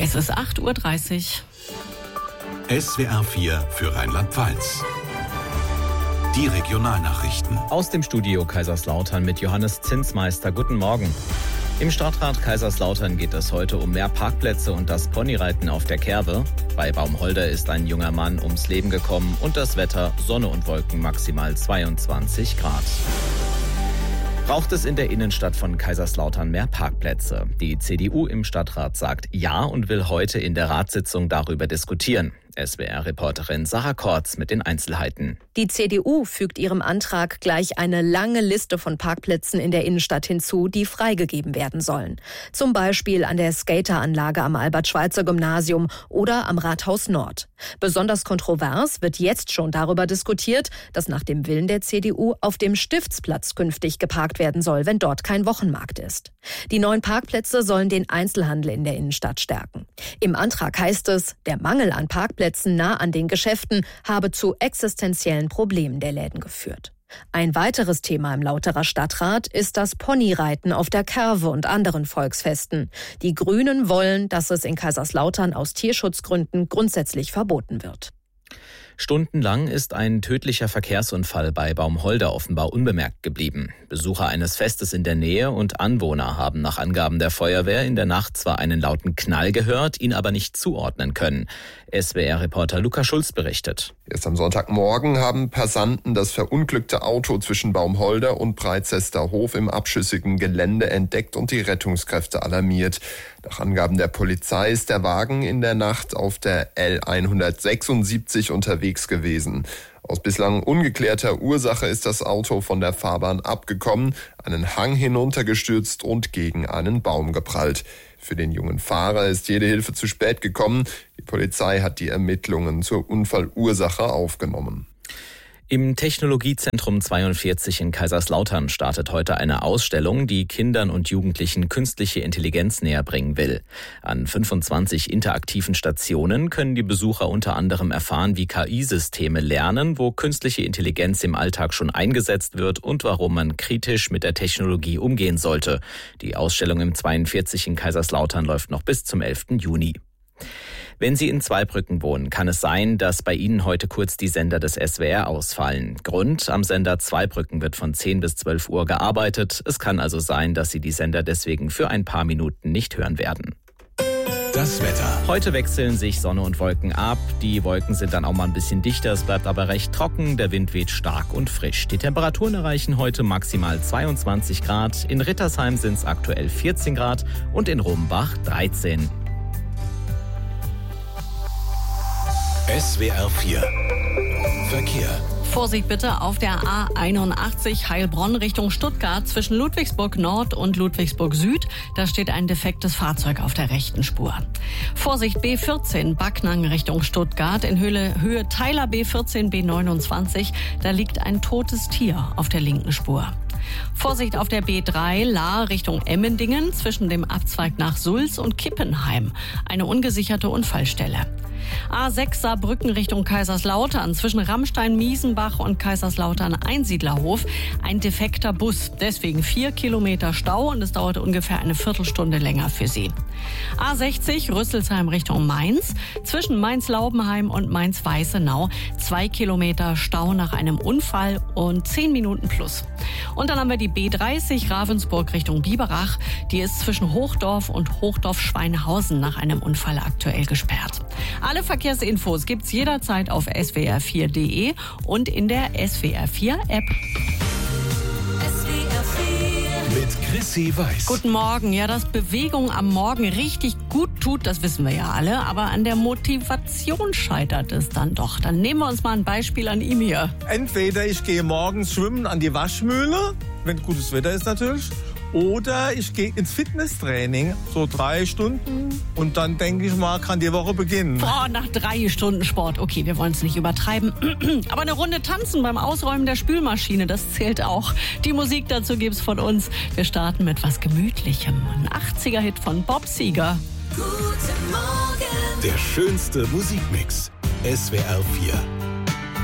Es ist 8:30 Uhr. SWR 4 für Rheinland-Pfalz. Die Regionalnachrichten. Aus dem Studio Kaiserslautern mit Johannes Zinsmeister. Guten Morgen. Im Stadtrat Kaiserslautern geht es heute um mehr Parkplätze und das Ponyreiten auf der Kerwe. Bei Baumholder ist ein junger Mann ums Leben gekommen und das Wetter Sonne und Wolken maximal 22 Grad. Braucht es in der Innenstadt von Kaiserslautern mehr Parkplätze? Die CDU im Stadtrat sagt ja und will heute in der Ratssitzung darüber diskutieren. SWR-Reporterin Sarah Kortz mit den Einzelheiten. Die CDU fügt ihrem Antrag gleich eine lange Liste von Parkplätzen in der Innenstadt hinzu, die freigegeben werden sollen. Zum Beispiel an der Skateranlage am Albert-Schweitzer-Gymnasium oder am Rathaus Nord. Besonders kontrovers wird jetzt schon darüber diskutiert, dass nach dem Willen der CDU auf dem Stiftsplatz künftig geparkt werden soll, wenn dort kein Wochenmarkt ist. Die neuen Parkplätze sollen den Einzelhandel in der Innenstadt stärken. Im Antrag heißt es, der Mangel an Parkplätzen nah an den Geschäften habe zu existenziellen Problemen der Läden geführt. Ein weiteres Thema im Lauterer Stadtrat ist das Ponyreiten auf der Kerwe und anderen Volksfesten. Die Grünen wollen, dass es in Kaiserslautern aus Tierschutzgründen grundsätzlich verboten wird. Stundenlang ist ein tödlicher Verkehrsunfall bei Baumholder offenbar unbemerkt geblieben. Besucher eines Festes in der Nähe und Anwohner haben nach Angaben der Feuerwehr in der Nacht zwar einen lauten Knall gehört, ihn aber nicht zuordnen können. SWR-Reporter Luca Schulz berichtet. Erst am Sonntagmorgen haben Passanten das verunglückte Auto zwischen Baumholder und Breitzester Hof im abschüssigen Gelände entdeckt und die Rettungskräfte alarmiert. Nach Angaben der Polizei ist der Wagen in der Nacht auf der L176 unterwegs gewesen. Aus bislang ungeklärter Ursache ist das Auto von der Fahrbahn abgekommen, einen Hang hinuntergestürzt und gegen einen Baum geprallt. Für den jungen Fahrer ist jede Hilfe zu spät gekommen. Die Polizei hat die Ermittlungen zur Unfallursache aufgenommen. Im Technologiezentrum 42 in Kaiserslautern startet heute eine Ausstellung, die Kindern und Jugendlichen künstliche Intelligenz näher bringen will. An 25 interaktiven Stationen können die Besucher unter anderem erfahren, wie KI-Systeme lernen, wo künstliche Intelligenz im Alltag schon eingesetzt wird und warum man kritisch mit der Technologie umgehen sollte. Die Ausstellung im 42 in Kaiserslautern läuft noch bis zum 11. Juni. Wenn Sie in Zweibrücken wohnen, kann es sein, dass bei Ihnen heute kurz die Sender des SWR ausfallen. Grund: am Sender Zweibrücken wird von 10 bis 12 Uhr gearbeitet. Es kann also sein, dass Sie die Sender deswegen für ein paar Minuten nicht hören werden. Das Wetter. Heute wechseln sich Sonne und Wolken ab. Die Wolken sind dann auch mal ein bisschen dichter, es bleibt aber recht trocken. Der Wind weht stark und frisch. Die Temperaturen erreichen heute maximal 22 Grad. In Rittersheim sind es aktuell 14 Grad und in Rumbach 13. SWR 4 Verkehr. Vorsicht bitte auf der A81 Heilbronn Richtung Stuttgart zwischen Ludwigsburg Nord und Ludwigsburg Süd. Da steht ein defektes Fahrzeug auf der rechten Spur. Vorsicht B14 Backnang Richtung Stuttgart in Höhe Teiler B14 B29. Da liegt ein totes Tier auf der linken Spur. Vorsicht auf der B3 Lahr Richtung Emmendingen zwischen dem Abzweig nach Sulz und Kippenheim. Eine ungesicherte Unfallstelle. A6 Saarbrücken Richtung Kaiserslautern zwischen Rammstein-Miesenbach und Kaiserslautern-Einsiedlerhof ein defekter Bus. Deswegen 4 Kilometer Stau und es dauert ungefähr eine Viertelstunde länger für Sie. A60 Rüsselsheim Richtung Mainz zwischen Mainz-Laubenheim und Mainz-Weißenau 2 Kilometer Stau nach einem Unfall und 10 Minuten plus. Und dann haben wir die B30 Ravensburg Richtung Biberach. Die ist zwischen Hochdorf und Hochdorf-Schweinhausen nach einem Unfall aktuell gesperrt. Alle Verkehrsinfos gibt's jederzeit auf swr4.de und in der SWR4-App. Mit Chrissy Weiß. Guten Morgen. Ja, dass Bewegung am Morgen richtig gut tut, das wissen wir ja alle. Aber an der Motivation scheitert es dann doch. Dann nehmen wir uns mal ein Beispiel an ihm hier. Entweder ich gehe morgens schwimmen an die Waschmühle, wenn gutes Wetter ist natürlich. Oder ich gehe ins Fitnesstraining, so 3 Stunden. Und dann denke ich mal, kann die Woche beginnen. Boah, nach 3 Stunden Sport. Okay, wir wollen es nicht übertreiben. Aber eine Runde tanzen beim Ausräumen der Spülmaschine, das zählt auch. Die Musik dazu gibt's von uns. Wir starten mit was Gemütlichem. Ein 80er-Hit von Bob Seger. Guten Morgen. Der schönste Musikmix. SWR 4.